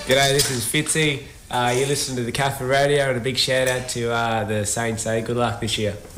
G'day, this is Fitzy. You listen to the Catholic Radio, and a big shout out to the Saints. Good luck this year.